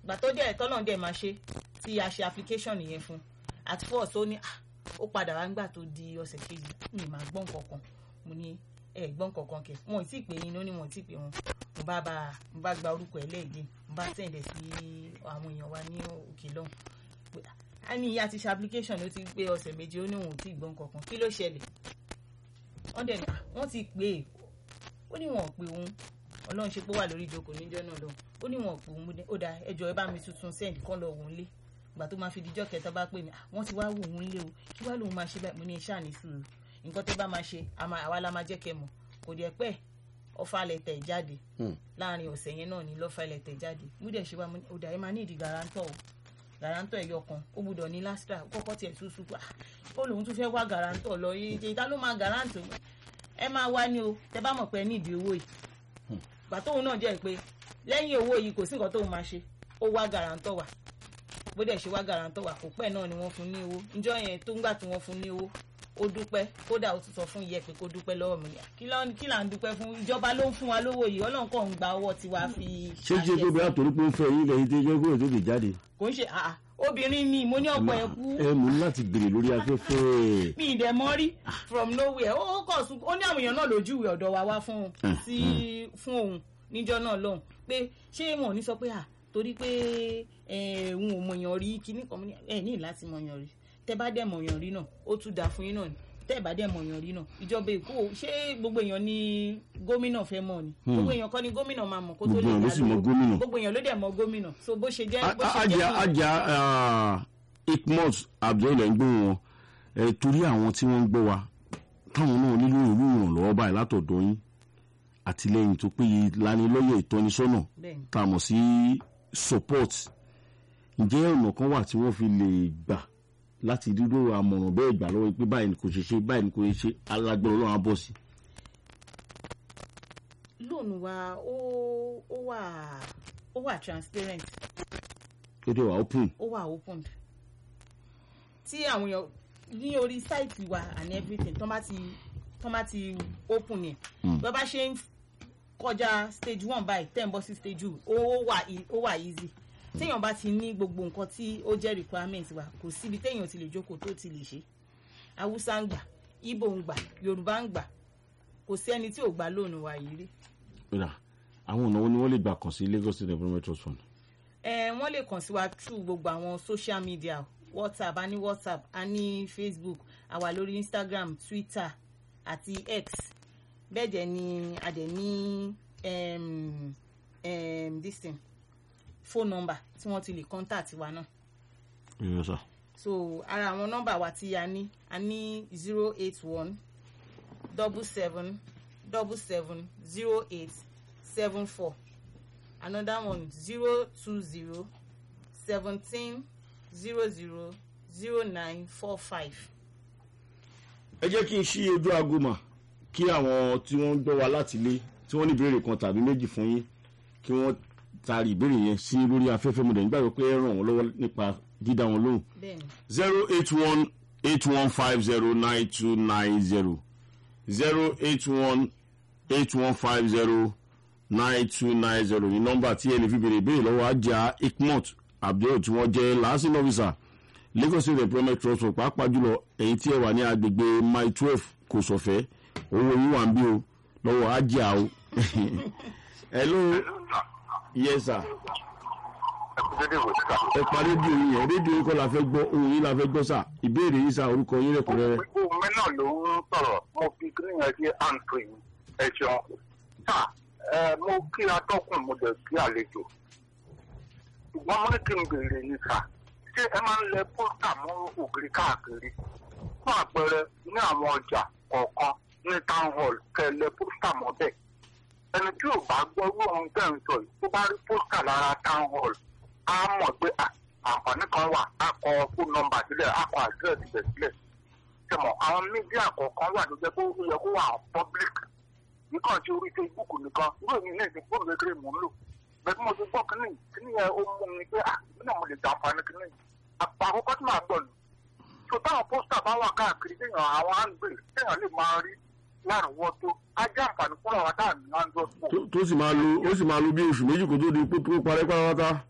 gbà tó dẹ̀ tọ́lọ́n dẹ̀ máa ṣe tí a ṣe application yẹn fún at first ó ní ó padà wá ńgbà tó di ọ̀sẹ̀ kejì mi máa gbọ́n kankan mo ní gbọ́n kankan kẹ̀ wọ́n ì tí ì pè yín ló ní wọ́n ì tí ì pè wọn mo bá gba orúkọ ẹ̀ lẹ́ẹ̀dín mo bá sẹ̀ǹdẹ̀ sí àwọn èèyàn wa ní òkè lọ́hùn a ní ìyá ti ṣe application ló ti pé ọ̀sẹ̀ méjì ó ní òun ò tí ì gbọ́n kankan kí ló ṣẹlẹ̀ wọ́n ti pè é ó ní wọn ò pè òun ọlọ́run ṣe pé wà lórí ìjókòó níjọ́ náà lọ́hùn ó ní wọn ò pè òun ó dáa ẹjọ́ ẹ bá mi tuntun send kán lọ wò ó lé ìgbà tó máa fi dijọ́ kẹta bá pè mí wọ́n ti wá wò òun lé o kí wá lòun máa ṣe báyìí mo ní iṣẹ́ àní sùúrù nǹkan tẹ́ bá máa ṣe àwa la máa jẹ́ kẹ́ mọ̀ kò dẹ̀ pẹ́ ọfà lẹ́tẹ̀ jáde láàrin ọ̀sẹ̀ yẹn náà ní lọ́fà lẹ́tẹ̀ jáde múdẹ̀ ṣe wá ó dà ẹ máa ní ìdí garantọ̀ ẹ̀yọ kan ó gbúdọ̀ ní lastra kọ́kọ́ tiẹ̀ tún sùn ó lòun tún fẹ́ wá garantọ̀ lọ ìta ló máa garantọ̀ ẹ máa wá ní o tẹ́ bá mọ̀ pé ẹ ní ìdí owó yìí gbà tóun náà jẹ́ pé lẹ́yìn owó yìí kò sí nǹkan tóun máa ṣe ó wá garantọ̀ wá bó dẹ̀ ṣe wá garantọ̀ wá kò pẹ́ náà ni wọ́n fún ní owó níjọ́ yẹn tó ń gbà tí wọ́n fún ní owó ó dúpẹ́ kódà ó tún sọ fún ìyẹ́ pé kó dúpẹ́ lọ́wọ́ mi kí là ń dúpẹ́ fún ìjọba ló ń fún wa lówó yìí ọlọ́run kàn ń gba ọwọ́ tiwa fi. ṣé jẹ́ pé bóyá torí pé ó ń fẹ́ yín lẹ́yìn tí ẹjọ́ kúrò tó lè jáde. kò ń ṣe obìnrin ni mo ní ọkọ ẹ kú. ẹ mú láti gbèrè lórí afẹ́fẹ́. mi ì dẹ̀ mọ́ rí from nowhere ó kọ̀ sùn ó ní àwọn èèyàn náà lójú ìwé ọ̀dọ̀ wa wá fún òun níjọ́ náà lọ́hùn pé ṣé wọn ò ní sọ pé torí pé òun ò mọ̀yàn rí kíní kan ní láti mọ̀yàn rí tẹ́ bá dẹ̀ mọ̀yàn rí náà ó tún dáa fún yín náà ni tẹ́ bá dẹ̀ mọ̀yàn rí náà ìjọba Èkó ṣé gbogbo èèyàn ni gómìnà fẹ́ mọ̀ ni gbogbo èèyàn kọ́ ni gómìnà máa mọ̀ kó tó lè dá lóko gbogbo èèyàn ló dẹ̀ mọ̀ gómìnà so bó ṣe jẹ́ ajá Ikmot Abdul ẹ̀ ń gbé wọn torí àwọn tí wọ́n ń gbọ́ wa táwọn náà nílò ìlú ìrànlọ́wọ́ báyìí látọ̀dọ̀ yín àtìlẹ́yìn tó péye lanilọ́yẹ̀ ìtọ́nisọ́nà tá a mọ̀ sí support ǹjẹ́ ọ̀nà kan wà tí wọ́n fi lè gbà láti dídó àmọ̀ràn bẹ́ẹ̀ gbà lọ́wọ́ pé báyìí ni kò ṣe ṣe báyìí ni kò ṣe alágbèrè ọlọ́run á bọ̀ sí. lónìí wa ó wà transparent. ó dé wà open. ó wà open. tí àwọn èèyàn ní orí sáìtì wa and everything tó má ti open yẹn bá bá ṣe ń kọjá stage 1 báyìí tẹ́ ń bọ́ sí stage 2 ó wà easy téèyàn bá ti ní gbogbo nǹkan tí ó jẹ́ requirement wa kò síbi téèyàn ti lè jókòó tó ti lè ṣe Haúsá ń gbà Ìgbò ń gbà Yorùbá ń gbà kò sí ẹni tí ò gbà lónìí wa yìí rí. àwọn ọ̀nà wo ni wọ́n lè gbà kàn sí Lagos State Development Trust Fund. wọ́n lè kàn sí wa through gbogbo àwọn social media WhatsApp a ní WhatsApp a ní Facebook a wà lórí Instagram Twitter àti X bẹ́ẹ̀ dẹ̀ ni a dẹ̀ ní this thing phone number tí wọ́n ti lè contact wa náà. Yes sir. So ara àwọn nọ́mbà wa tí a ní 081 77 77 0874 another one 020 17 00 0945. ẹ jẹ́ kí n ṣí ojú aago mà kí àwọn tí wọ́n ń gbọ́ wa láti ilé tí wọ́n ní ìbéèrè kan tàbí méjì fún yín kí wọ́n taari ìbéèrè yẹn sí lórí afẹ́fẹ́ mo dẹ̀ nígbà pé ẹ ràn wọ́n lọ́wọ́ nípa dídá wọn lóhùn. 08181509290 08181509290 ní nọ́mbà tí ẹ lè fi béèrè ìbéèrè lọ́wọ́ ajá Ikmot Abdul tí wọ́n jẹ́ liaison officer Lagos State Development Trust Fund pàápàá jùlọ ẹ̀yin tí ẹ wà ní agbègbè mile 12 kò sọ̀fẹ́ owó yín wà ń bí o lọ́wọ́ ajá o. Hello. Yes sir. ẹ pa rédíò yín yẹn rédíò yín kọ́ la fẹ́ gbọ́ ohùn yín la fẹ́ gbọ́ sà ìbéèrè yín sà orúkọ yín lẹ́kùnrẹ́rẹ́. ohun mi náà ló ń sọ̀rọ̀ mo fi kíníyàn sí àǹtí ẹ̀ṣọ́ sà mo kí atọ́kùn mo dẹ̀ kí àlejò ṣùgbọ́n mo ní kí n béèrè ní sà ṣé ẹ máa ń lẹ pósítà mọ́ ògiri káàkiri fún àpẹẹrẹ ní àwọn ọjà kọ̀ọ̀kan ní town hall kẹ́ lẹ pósítà mọ́ bẹ́ẹ̀ ẹni tí ò bá gbọ́ irú ohun tẹ́ ń sọ yìí tó bá rí pósítà lára town hall á mọ̀ pé àǹfààní kan wà á kọ fóònù nọ́mbà sílẹ̀ á kọ àdírẹ́sì bẹ̀ sílẹ̀ ṣẹ̀mọ̀ àwọn mídíà kọ̀ọ̀kan wà tó jẹ́ pé ó yẹ kó wà public nìkan tí orí Facebook nìkan irú èmi náà ti fóònù kékeré mò ń lò bẹ́ẹ̀ bí mo ti gbọ́ kínní yẹn ó mú mi pé mí náà mo lè jàǹfààní kínní àkọ́kọ́ tí màá gbọ́ ni tó táwọn pósítà bá wà káàkiri téèyàn àwọn handbill téèyàn lè máa rí lárọ̀ọ́wọ́tó ajá àǹfààní fún àwọn táà ní android phone. tó sì máa lo bí oṣù méjì kó tó di pé parẹ́ pátápátá.